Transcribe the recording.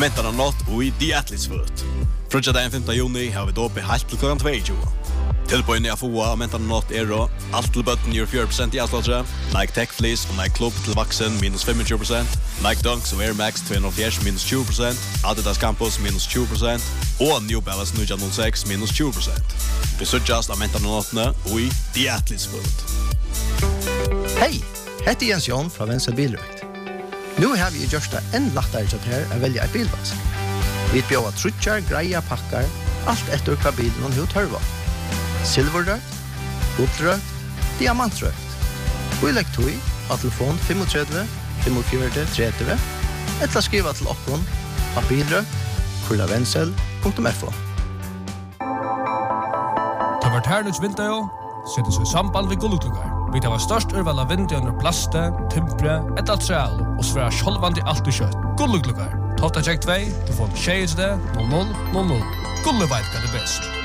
Mentarna nått och i The Athletes Foot. Från den 5 juni har vi då uppe helt till klockan 22. Tillbörjen jag får av mentarna nått då allt till bötten gör 4% i avslåtare. Nike Tech Fleece och Nike Club till vuxen minus 25%. Nike Dunks och Air Max 204 minus 20%. Adidas Campus minus 20%. Och New Balance 906 minus 20%. Vi suggest av mentarna nåttna och i The Athletes Foot. Hej, heter Jens Jon från Vensel Bilrøkt. Nu har vi gjort det en lättare så här att välja ett bilvask. Vi bjöd trutjar, grejer, packar, allt efter hva bilen och hur törva. Silverrökt, guldrökt, diamantrökt. Vi lägger tog av telefon 35 45 30 eller skriva till oppon av bilrökt@vensel.fo. Ta vart här nu vinter sätter sig samband vid guldklubbar. Vi tar störst urval av vinter under plaste, timpre, ett material och svära självande allt och kött. Guldklubbar. Tata check 2, du får 6 00 00. Guldklubbar är det bäst.